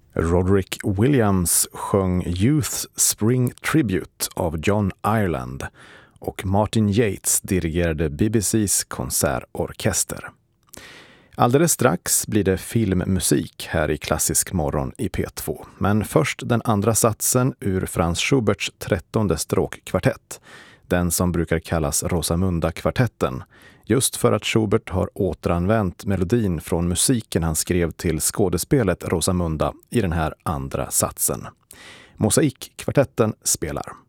Roderick Williams sjöng Youth Spring Tribute av John Ireland och Martin Yates dirigerade BBC:s konsertorkester. Alldeles strax blir det filmmusik här i Klassisk morgon i P2. Men först den andra satsen ur Franz Schuberts 13:e stråkkvartett. Den som brukar kallas Rosamunda-kvartetten. Just för att Schubert har återanvänt melodin från musiken han skrev till skådespelet Rosamunda i den här andra satsen. Mosaikkvartetten spelar.